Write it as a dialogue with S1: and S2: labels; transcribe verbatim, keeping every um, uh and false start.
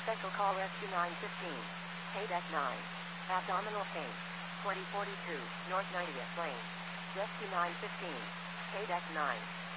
S1: Special call Rescue nine fifteen. K-Deck nine. Abdominal pain. forty forty-two, North ninetieth Lane. Rescue nine fifteen. K-Deck nine.